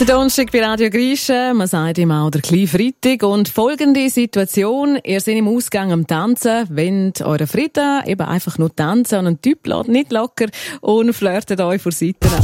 Der Donnerstag bei Radio Griechen, man sagt ihm auch der kleine Freitag. Und folgende Situation, ihr seid im Ausgang am Tanzen, wollt euren Frieden eben einfach nur tanzen und ein Typ lässt nicht locker und flirtet euch vor Seiten an.